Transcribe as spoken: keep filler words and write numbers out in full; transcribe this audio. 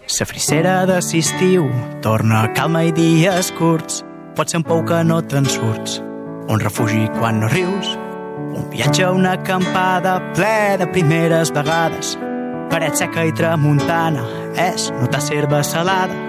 Sa frissera de l'estiu torna calma i dies curts. Pot ser un pou que no te'n surts, un refugi quan no rius, un viatge a una acampada ple de primeres vegades. Paret seca i tramuntana és notar serva salada.